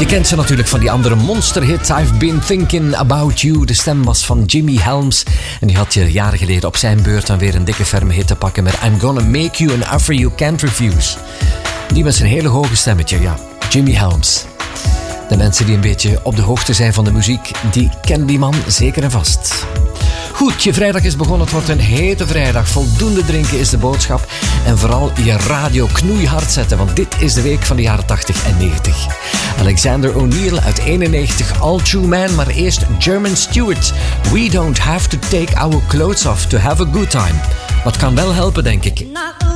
Je kent ze natuurlijk van die andere monsterhit I've Been Thinking About You. De stem was van Jimmy Helms. En die had je jaren geleden op zijn beurt dan weer een dikke ferme hit te pakken met I'm Gonna Make You an Offer You Can't Refuse. Die met zijn hele hoge stemmetje, ja. Jimmy Helms. De mensen die een beetje op de hoogte zijn van de muziek, die kennen die man zeker en vast. Goed, je vrijdag is begonnen. Het wordt een hete vrijdag. Voldoende drinken is de boodschap. En vooral je radio knoeihard zetten, want dit is de week van de jaren 80 en 90. Alexander O'Neill uit 91, All True Man, maar eerst German Stewart. We don't have to take our clothes off to have a good time. Wat kan wel helpen, denk ik.